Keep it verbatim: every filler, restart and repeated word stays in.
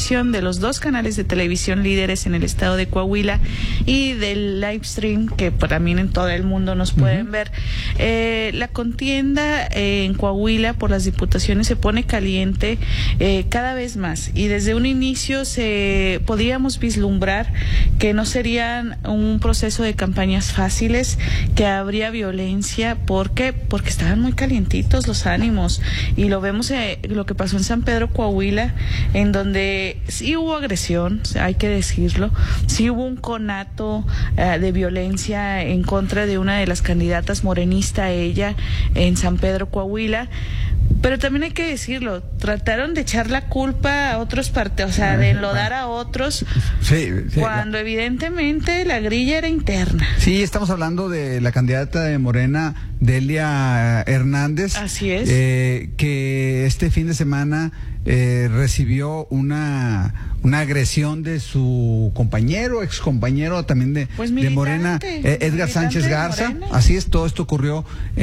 televisión, de los dos canales de televisión líderes en el estado de Coahuila y del live stream que también en todo el mundo nos pueden uh-huh. ver. Eh, la contienda eh, en Coahuila por las diputaciones se pone caliente eh, cada vez más, y desde un inicio se podíamos vislumbrar que no serían un proceso de campañas fáciles, que habría violencia. ¿Por qué? Porque estaban muy calientitos los ánimos, y lo vemos eh, lo que pasó en San Pedro, Coahuila, en donde sí hubo agresión, hay que decirlo, sí hubo un conato eh, de violencia en contra de una de las candidatas morenista, ella, en San Pedro, Coahuila. Pero también hay que decirlo, trataron de echar la culpa a otros partidos, o sea, de enlodar a otros, sí, sí, cuando la... evidentemente la grilla era interna. Sí, estamos hablando de la candidata de Morena, Delia Hernández. Así es. Eh, que este fin de semana eh, recibió una, una agresión de su compañero, ex compañero también de, pues de Morena, eh, Edgar Sánchez Garza. Así es, todo esto ocurrió